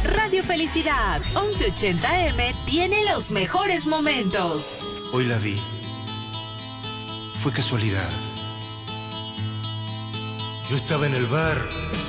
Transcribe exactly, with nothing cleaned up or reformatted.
Radio Felicidad, once ochenta eme tiene los mejores momentos. Hoy la vi. Fue casualidad. Yo estaba en el bar